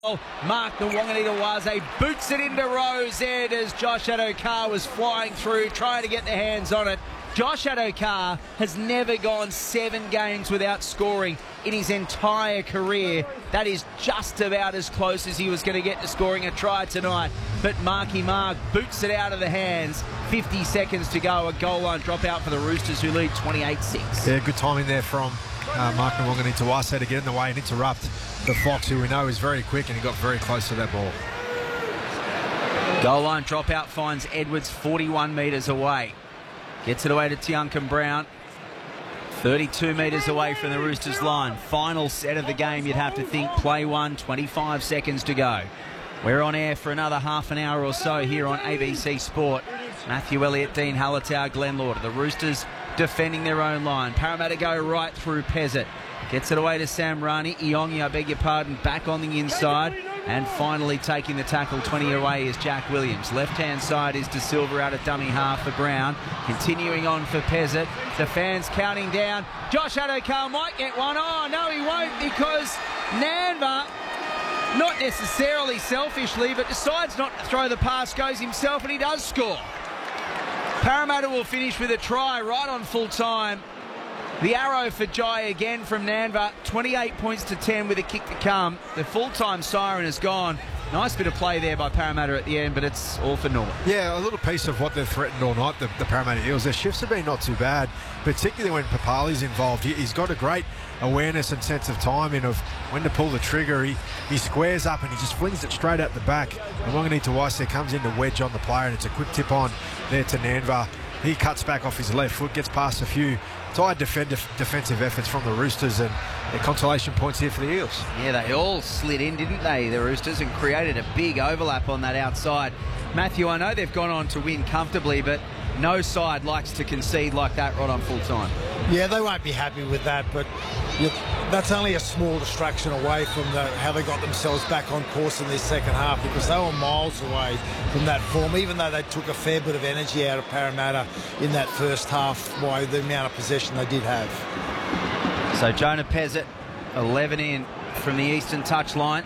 Mark Nwonganitawase boots it into Rose Ed as Josh Addo-Carr was flying through, trying to get their hands on it. Josh Addo-Carr has never gone 7 games without scoring in his entire career. That is just about as close as he was going to get to scoring a try tonight. But Marky Mark boots it out of the hands. 50 seconds to go. A goal line dropout for the Roosters, who lead 28-6. Yeah, good timing there from Mark Nwonganitawase to get in the way and interrupt the Fox, who we know is very quick, and he got very close to that ball. Goal line dropout finds Edwards 41 metres away. Gets it away to Tiuncan Brown. 32 metres away from the Roosters line. Final set of the game, you'd have to think. Play one, 25 seconds to go. We're on air for another half an hour or so here on ABC Sport. Matthew Elliott, Dean Hallertau, Glenn Lauder. The Roosters defending their own line. Parramatta go right through Pezzett. Gets it away to Sam Rani. Iongi, I beg your pardon, back on the inside. And finally taking the tackle 20 away is Jack Williams. Left-hand side is De Silva out at dummy half for Brown. Continuing on for Pezzett. The fans counting down. Josh Addo-Carr might get one. Oh, no, he won't, because Nanva, not necessarily selfishly, but decides not to throw the pass, goes himself, and he does score. Parramatta will finish with a try right on full time. The arrow for Jai again from Nanva. 28 points to 10 with a kick to come. The full-time siren is gone. Nice bit of play there by Parramatta at the end, but it's all for naught. Yeah, a little piece of what they've threatened all night, the Parramatta Eels. Their shifts have been not too bad, particularly when Papali's involved. He's got a great awareness and sense of timing of when to pull the trigger. He squares up and he just flings it straight out the back. And Nwonganitawase comes in to wedge on the player, and it's a quick tip on there to Nanva. He cuts back off his left foot, gets past a few tired defensive efforts from the Roosters, and consolation points here for the Eels. Yeah, they all slid in, didn't they, the Roosters, and created a big overlap on that outside. Matthew, I know they've gone on to win comfortably, but no side likes to concede like that right on full time. Yeah, they won't be happy with that, but that's only a small distraction away from how they got themselves back on course in this second half, because they were miles away from that form, even though they took a fair bit of energy out of Parramatta in that first half by the amount of possession they did have. So Jonah Pezzett, 11 in from the eastern touchline.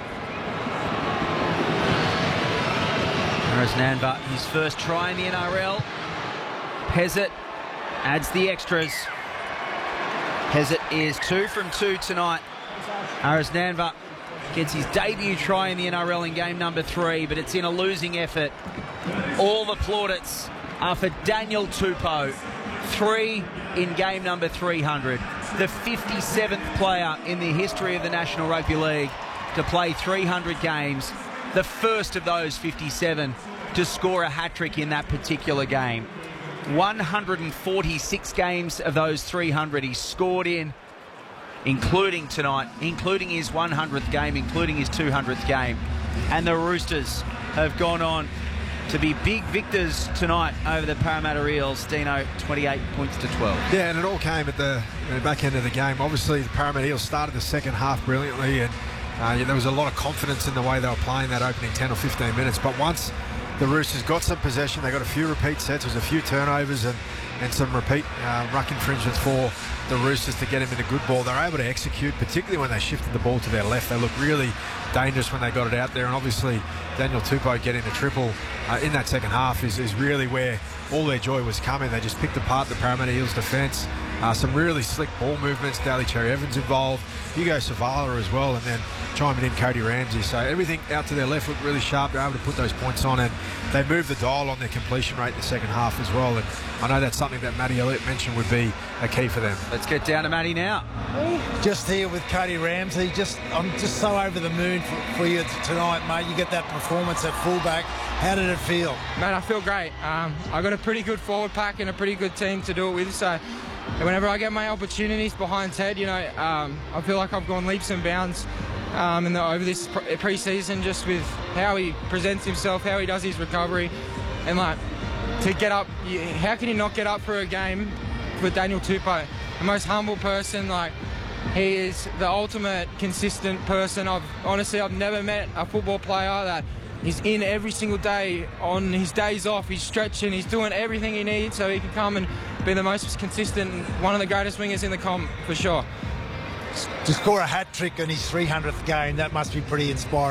There's Nanva, his first try in the NRL. Pezzett adds the extras. Pezzett is 2 from 2 tonight. Harris Nanva gets his debut try in the NRL in game number 3, but it's in a losing effort. All the plaudits are for Daniel Tupou. 3 in game number 300. The 57th player in the history of the National Rugby League to play 300 games. The first of those 57 to score a hat-trick in that particular game. 146 games of those 300 he scored in, including tonight, including his 100th game, including his 200th game. And the Roosters have gone on to be big victors tonight over the Parramatta Eels. Dino, 28 points to 12. Yeah, and it all came at the back end of the game. Obviously, the Parramatta Eels started the second half brilliantly, and there was a lot of confidence in the way they were playing that opening 10 or 15 minutes. But once the Roosters got some possession, they got a few repeat sets, there was a few turnovers and some repeat ruck infringements for the Roosters to get him in a good ball. They were able to execute, particularly when they shifted the ball to their left. They looked really dangerous when they got it out there, and obviously Daniel Tupou getting a triple in that second half is really where all their joy was coming. They just picked apart the Parramatta Eels defence. Some really slick ball movements. Daly Cherry Evans involved, Hugo Savala as well, and then chiming in Cody Ramsey. So everything out to their left looked really sharp. They're able to put those points on, and they moved the dial on their completion rate in the second half as well. And I know that's something that Matty Elliott mentioned would be a key for them. Let's get down to Matty now. Just here with Cody Ramsey. I'm just so over the moon for you tonight, mate. You get that performance at fullback. How did it feel? Man, I feel great. I got a pretty good forward pack and a pretty good team to do it with. So whenever I get my opportunities behind Ted, I feel like I've gone leaps and bounds over this pre-season, just with how he presents himself, how he does his recovery, and to get up. How can you not get up for a game with Daniel Tupou? The most humble person. He is the ultimate consistent person. I've never met a football player that is in every single day. On his days off, he's stretching, he's doing everything he needs so he can come and be the most consistent, one of the greatest wingers in the comp, for sure. To score a hat-trick in his 300th game, that must be pretty inspiring.